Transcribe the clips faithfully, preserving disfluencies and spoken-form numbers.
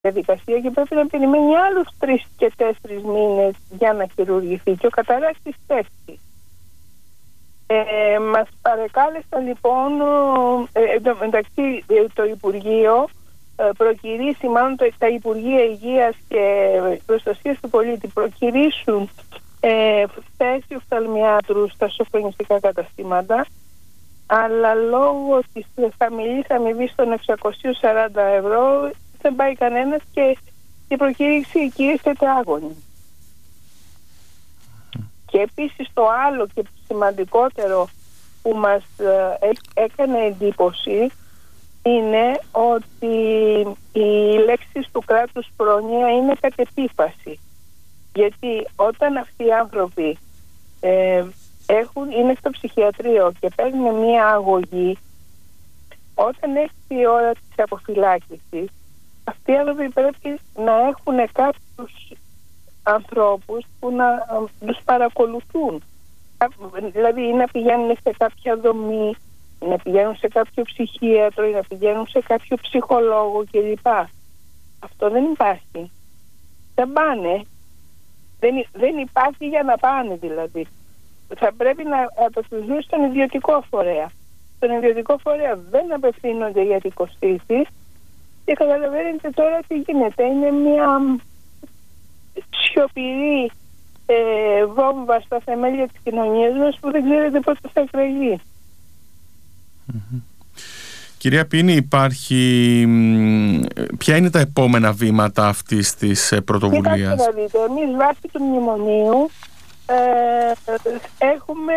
διαδικασία και πρέπει να περιμένει άλλους τρεις και τέσσερις μήνες για να χειρουργηθεί και ο καταρράκτης πέφτει. Ε, μας παρεκάλεσαν λοιπόν, ε, μεταξύ το Υπουργείο ε, προκυρήσει, μάλλον το, τα Υπουργεία Υγείας και Προστασίας του Πολίτη προκυρήσουν ε, θέση οφθαλμιάτρου στα σοφρονιστικά καταστήματα, αλλά λόγω της χαμηλής αμοιβής των εξακόσια σαράντα ευρώ δεν πάει κανένας και η προκήρυξη εκεί είναι τετράγωνη. Και επίσης το άλλο και σημαντικότερο που μας ε, έκανε εντύπωση είναι ότι οι λέξεις του κράτους πρόνοια είναι κατ' επίφαση. Γιατί όταν αυτοί οι άνθρωποι ε, έχουν, είναι στο ψυχιατρίο και παίρνουν μία αγωγή, όταν έχει η ώρα της αποφυλάκησης, αυτοί οι άνθρωποι πρέπει να έχουν κάποιους ανθρώπους που να τους παρακολουθούν. Δηλαδή να πηγαίνουν σε κάποια δομή, να πηγαίνουν σε κάποιο ψυχίατρο, να πηγαίνουν σε κάποιο ψυχολόγο κλπ. Αυτό δεν υπάρχει. Δεν πάνε. Δεν, δεν υπάρχει για να πάνε δηλαδή. Θα πρέπει να απευθυνθούν στον ιδιωτικό φορέα. Στον ιδιωτικό φορέα δεν απευθύνονται για την κοστίση και καταλαβαίνετε τώρα τι γίνεται. Είναι μια σιωπηρή ε, βόμβα στα θεμέλια της κοινωνίας μας που δεν ξέρετε πότε θα εκραγεί. Mm-hmm. Κυρία Πίνη, υπάρχει... ποια είναι τα επόμενα βήματα αυτής της πρωτοβουλίας? Κοιτάξτε να δείτε, εμείς βάσει του μνημονίου ε, έχουμε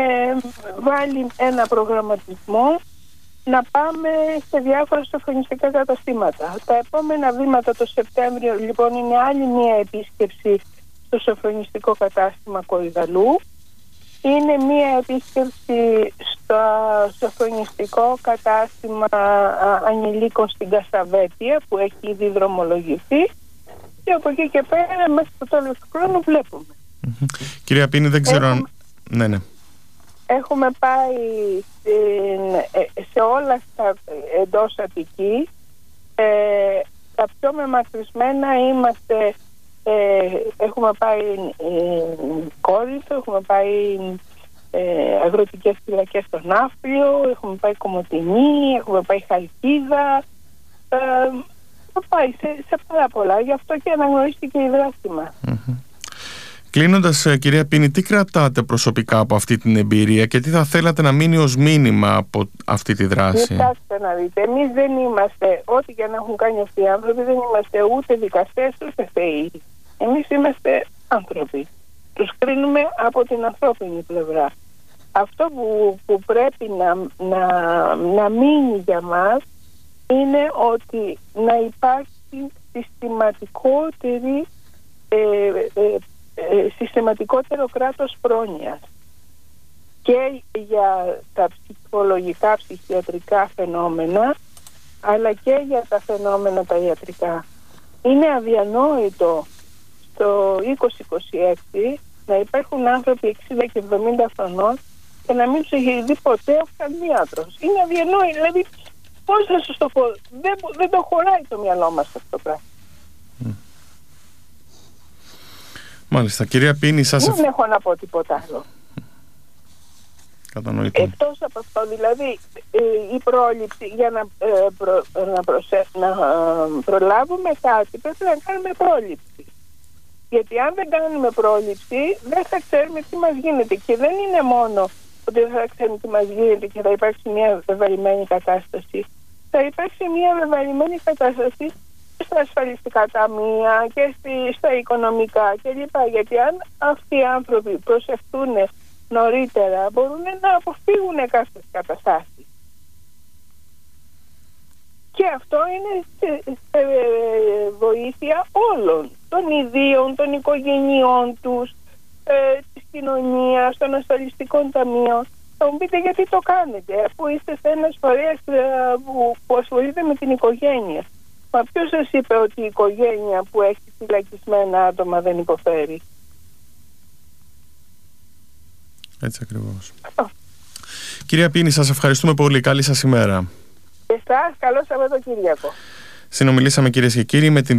βάλει ένα προγραμματισμό να πάμε σε διάφορα σοφρονιστικά καταστήματα. Τα επόμενα βήματα το Σεπτέμβριο λοιπόν είναι άλλη μια επίσκεψη στο σοφρονιστικό κατάστημα Κορυδαλού. Είναι μια επίσκεψη στο σοφρονιστικό κατάστημα ανηλίκων στην Κασαβέτεια που έχει ήδη δρομολογηθεί και από εκεί και πέρα μέχρι το τέλος του χρόνου βλέπουμε. Mm-hmm. Κυρία Πίνη, δεν ξέρω έχουμε, αν... Ναι, ναι. Έχουμε πάει στην, σε όλα τα εντός Αττικής. Ε, τα πιο μεμακρυσμένα είμαστε... Ε, έχουμε πάει ε, Κόρινθο, έχουμε πάει ε, αγροτικές φυλακές στο Ναύπλιο, έχουμε πάει Κομοτηνή, έχουμε πάει Χαλκίδα, ε, έχουμε πάει σε, σε πάρα πολλά, γι' αυτό και αναγνωρίστηκε η δράση μας. Mm-hmm. Κλείνοντας, κυρία Πίνη, τι κρατάτε προσωπικά από αυτή την εμπειρία και τι θα θέλατε να μείνει ως μήνυμα από αυτή τη δράση? Κοιτάξτε να δείτε, εμείς δεν είμαστε, ό,τι και να έχουν κάνει αυτοί οι άνθρωποι, δεν είμαστε ούτε δικαστές ούτε θεοί. Εμείς είμαστε άνθρωποι. Τους κρίνουμε από την ανθρώπινη πλευρά. Αυτό που, που πρέπει να, να, να μείνει για μας είναι ότι να υπάρχει συστηματικότερη ε, ε, ε, συστηματικότερο κράτος πρόνοιας και για τα ψυχολογικά, ψυχιατρικά φαινόμενα, αλλά και για τα φαινόμενα τα ιατρικά. Είναι αδιανόητο το είκοσι είκοσι έξι να υπάρχουν άνθρωποι εξήντα και εβδομήντα χρονών και να μην τους έχει δει ποτέ ο οφθαλμίατρος. Είναι αδιανόητο. Δηλαδή, πώς θα σας το πω, δεν, δεν το χωράει το μυαλό μας αυτό το πράγμα. Mm. Μάλιστα. Κυρία Πίνη, σας δεν έχω να πω τίποτα άλλο. Κατανοητό. Εκτός από αυτό, δηλαδή, η πρόληψη για να, ε, προ, να, προσε, να ε, προλάβουμε κάτι πρέπει να κάνουμε πρόληψη. Γιατί αν δεν κάνουμε πρόληψη δεν θα ξέρουμε τι μας γίνεται. Και δεν είναι μόνο ότι δεν θα ξέρουμε τι μας γίνεται και θα υπάρξει μια βεβαρημένη κατάσταση. Θα υπάρξει μια βεβαρημένη κατάσταση στα ασφαλιστικά ταμεία και στη, στα οικονομικά κλπ. Γιατί αν αυτοί οι άνθρωποι προσεχτούν νωρίτερα μπορούν να αποφύγουν κάποιες καταστάσεις. Και αυτό είναι σε, σε βοήθεια όλων, των ιδίων, των οικογενειών τους, ε, της κοινωνίας, των ασφαλιστικών ταμείων. Θα μου πείτε γιατί το κάνετε, αφού είστε σε ένας φορέας ε, που, που ασχολείται με την οικογένεια. Μα ποιος σας είπε ότι η οικογένεια που έχει φυλακισμένα άτομα δεν υποφέρει? Έτσι ακριβώς. Oh. Κυρία Πίνη, σας ευχαριστούμε πολύ. Καλή σας ημέρα. Και εσάς, καλό Σαββατοκύριακο. Συνομιλήσαμε, κυρίες και κύριοι, με την